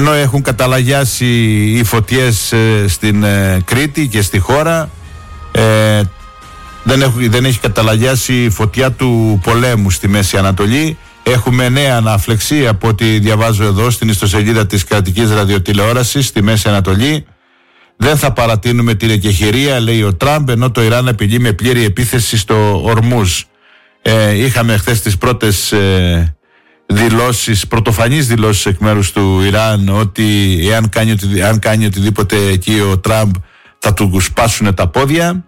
ενώ έχουν καταλαγιάσει οι φωτιές στην Κρήτη και στη χώρα, δεν έχει καταλαγιάσει η φωτιά του πολέμου στη Μέση Ανατολή. Έχουμε νέα ανάφλεξη από ό,τι διαβάζω εδώ στην ιστοσελίδα της κρατικής ραδιοτηλεόρασης στη Μέση Ανατολή. Δεν θα παρατείνουμε την εκεχηρία, λέει ο Τραμπ, ενώ το Ιράν απειλεί με πλήρη επίθεση στο Ορμούζ. Είχαμε χθες τις πρώτες πρωτοφανείς δηλώσεις εκ μέρους του Ιράν ότι αν κάνει οτιδήποτε εκεί ο Τραμπ θα του σπάσουν τα πόδια.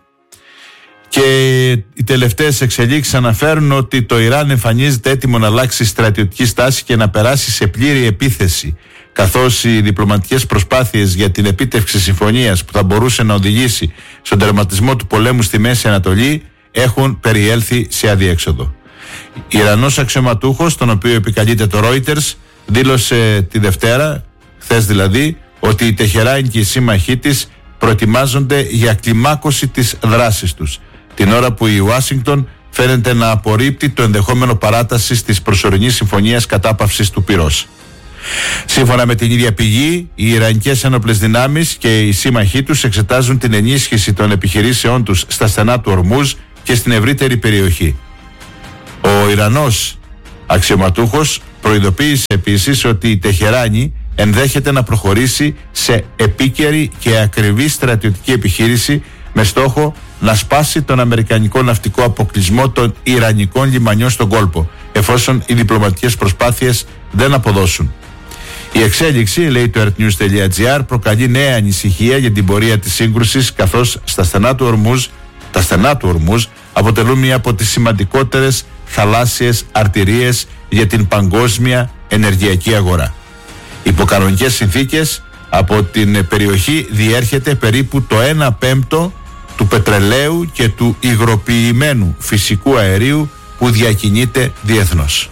Και οι τελευταίες εξελίξεις αναφέρουν ότι το Ιράν εμφανίζεται έτοιμο να αλλάξει στρατιωτική στάση και να περάσει σε πλήρη επίθεση, καθώς οι διπλωματικές προσπάθειες για την επίτευξη συμφωνίας που θα μπορούσε να οδηγήσει στον τερματισμό του πολέμου στη Μέση Ανατολή έχουν περιέλθει σε αδιέξοδο. Ιρανός αξιωματούχος, τον οποίο επικαλείται το Reuters, δήλωσε τη Δευτέρα, χθες δηλαδή, ότι η Τεχεράνη και οι σύμμαχοί της προετοιμάζονται για κλιμάκωση της δράσης τους, την ώρα που η Ουάσιγκτον φαίνεται να απορρίπτει το ενδεχόμενο παράτασης της προσωρινής συμφωνίας κατάπαυσης του πυρός. Σύμφωνα με την ίδια πηγή, οι Ιρανικές ένοπλες δυνάμεις και οι σύμμαχοί τους εξετάζουν την ενίσχυση των επιχειρήσεών τους στα στενά του Ορμούζ και στην ευρύτερη περιοχή. Ο Ιρανός αξιωματούχος προειδοποίησε επίσης ότι η Τεχεράνη ενδέχεται να προχωρήσει σε επίκαιρη και ακριβή στρατιωτική επιχείρηση με στόχο να σπάσει τον αμερικανικό ναυτικό αποκλεισμό των Ιρανικών λιμανιών στον κόλπο, εφόσον οι διπλωματικές προσπάθειες δεν αποδώσουν. Η εξέλιξη, λέει το earthnews.gr, προκαλεί νέα ανησυχία για την πορεία της σύγκρουσης, καθώς τα στενά του Ορμούζ αποτελούν μία από τις σημαντικότερες θαλάσσιες αρτηρίες για την παγκόσμια ενεργειακή αγορά. Υπό κανονικές συνθήκες, από την περιοχή διέρχεται περίπου το 1/5 του πετρελαίου και του υγροποιημένου φυσικού αερίου που διακινείται διεθνώς.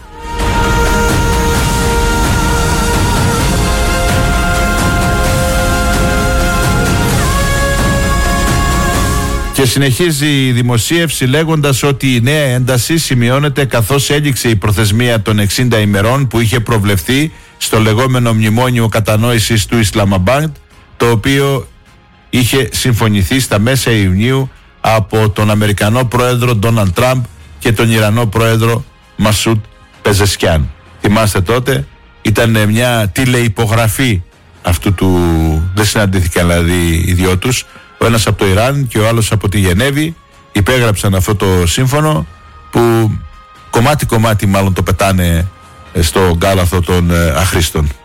Και συνεχίζει η δημοσίευση λέγοντας ότι η νέα ένταση σημειώνεται καθώς έληξε η προθεσμία των 60 ημερών που είχε προβλεφθεί στο λεγόμενο μνημόνιο κατανόησης του Ισλαμαμπάντ, το οποίο είχε συμφωνηθεί στα μέσα Ιουνίου από τον Αμερικανό πρόεδρο Ντόναλντ Τραμπ και τον Ιρανό πρόεδρο Μασούντ Πεζεσκιάν. Θυμάστε τότε, ήταν μια τηλευπογραφή αυτού του, δεν συναντήθηκαν δηλαδή οι δυο τους, ο ένας από το Ιράν και ο άλλος από τη Γενέβη, υπέγραψαν αυτό το σύμφωνο που κομμάτι-κομμάτι μάλλον το πετάνε στο γκάλαθο των αχρήστων.